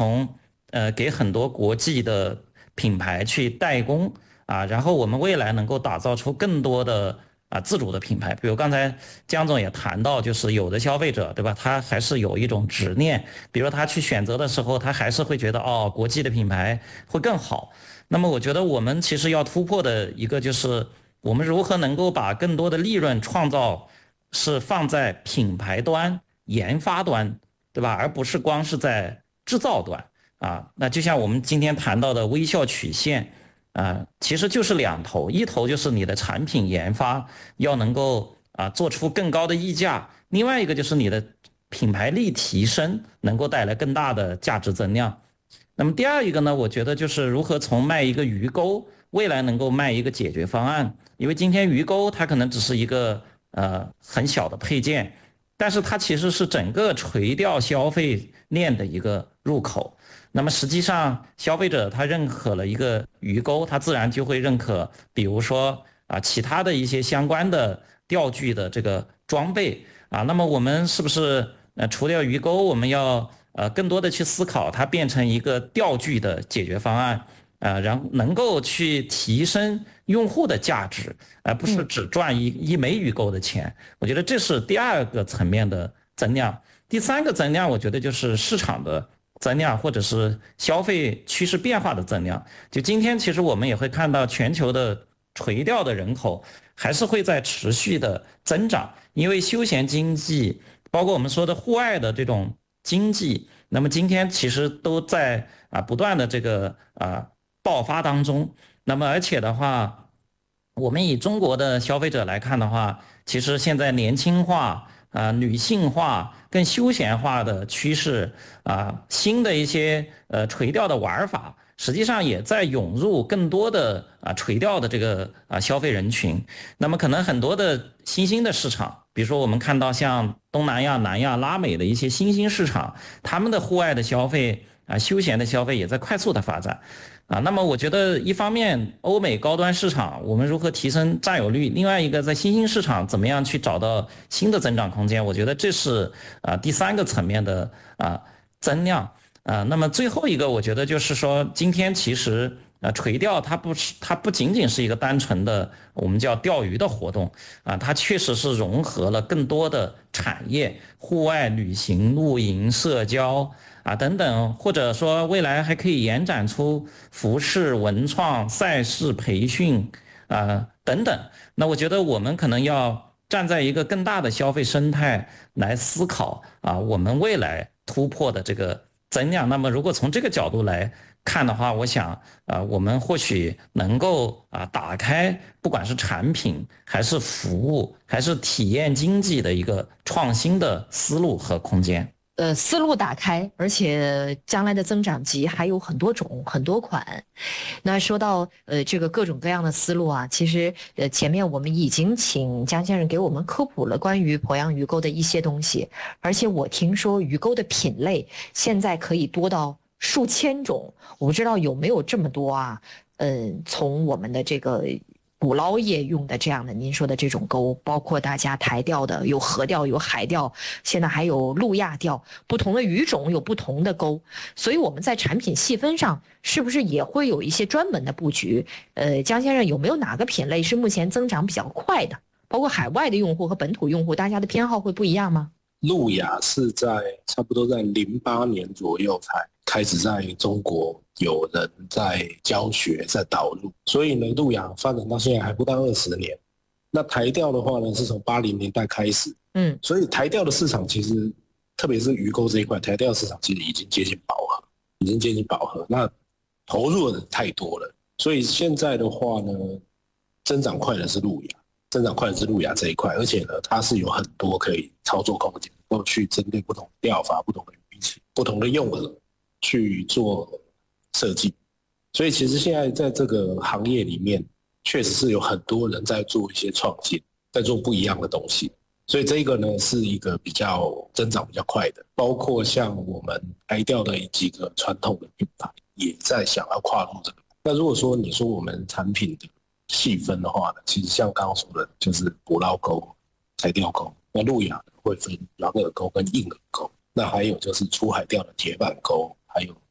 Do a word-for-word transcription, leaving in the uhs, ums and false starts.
从呃给很多国际的品牌去代工啊，然后我们未来能够打造出更多的啊自主的品牌。比如刚才江总也谈到，就是有的消费者对吧，他还是有一种执念，比如他去选择的时候，他还是会觉得哦国际的品牌会更好。那么我觉得我们其实要突破的一个就是我们如何能够把更多的利润创造是放在品牌端、研发端，对吧？而不是光是在制造端啊。那就像我们今天谈到的微笑曲线啊，其实就是两头，一头就是你的产品研发要能够啊做出更高的溢价，另外一个就是你的品牌力提升能够带来更大的价值增量。那么第二一个呢，我觉得就是如何从卖一个鱼钩，未来能够卖一个解决方案。因为今天鱼钩它可能只是一个呃很小的配件，但是它其实是整个垂钓消费链的一个入口。那么实际上，消费者他认可了一个鱼钩，他自然就会认可，比如说啊其他的一些相关的钓具的这个装备啊。那么我们是不是呃除掉鱼钩，我们要呃更多的去思考它变成一个钓具的解决方案？呃，然后能够去提升用户的价值，而不是只赚一一枚鱼钩的钱。我觉得这是第二个层面的增量。第三个增量，我觉得就是市场的增量，或者是消费趋势变化的增量。就今天，其实我们也会看到全球的垂钓的人口还是会在持续的增长，因为休闲经济，包括我们说的户外的这种经济，那么今天其实都在啊不断的这个啊爆发当中。那么而且的话，我们以中国的消费者来看的话，其实现在年轻化啊、女性化、更休闲化的趋势啊，新的一些呃垂钓的玩法，实际上也在涌入更多的啊垂钓的这个啊消费人群。那么可能很多的新兴的市场，比如说我们看到像东南亚、南亚、拉美的一些新兴市场，他们的户外的消费啊、休闲的消费也在快速的发展。啊，那么我觉得一方面欧美高端市场我们如何提升占有率，另外一个在新兴市场怎么样去找到新的增长空间，我觉得这是啊第三个层面的啊增量啊。那么最后一个我觉得就是说，今天其实呃垂钓它不是它不仅仅是一个单纯的我们叫钓鱼的活动啊，它确实是融合了更多的产业，户外旅行、露营、社交啊等等，或者说未来还可以延展出服饰、文创、赛事、培训啊等等。那我觉得我们可能要站在一个更大的消费生态来思考啊，我们未来突破的这个增量。那么如果从这个角度来看的话，我想啊，我们或许能够啊打开不管是产品还是服务还是体验经济的一个创新的思路和空间。 呃，思路打开，而且将来的增长极还有很多种、很多款。那说到呃这个各种各样的思路啊，其实呃前面我们已经请江先生给我们科普了关于鄱阳鱼钩的一些东西，而且我听说鱼钩的品类现在可以多到数千种，我不知道有没有这么多啊？嗯、呃，从我们的这个捕捞业用的这样的您说的这种钩，包括大家台钓的，有河钓有海钓，现在还有路亚钓，不同的鱼种有不同的钩，所以我们在产品细分上是不是也会有一些专门的布局？呃，江先生有没有哪个品类是目前增长比较快的？包括海外的用户和本土用户，大家的偏好会不一样吗？ 路亚是在差不多在零八年左右才开始在中国有人在教学在导入，所以呢，路亚发展到现在还不到二十年。那台钓的话呢，是从八零年代开始，嗯，所以台钓的市场其实，特别是鱼钩这一块，台钓市场其实已经接近饱和，已经接近饱和。那投入的人太多了，所以现在的话呢，增长快的是路亚。增长快的是路亚这一块，而且呢，它是有很多可以操作空间，能够去针对不同的钓法、不同的鱼情、不同的用饵去做设计。所以其实现在在这个行业里面，确实是有很多人在做一些创新，在做不一样的东西。所以这个呢是一个比较增长比较快的，包括像我们台钓的几个传统的品牌也在想要跨入这个。那如果说你说我们产品的细分的话呢，其实像刚刚说的，就是捕捞钩、台钓钩，那路亚会分软饵钩跟硬饵钩，那还有就是出海钓的铁板钩，还有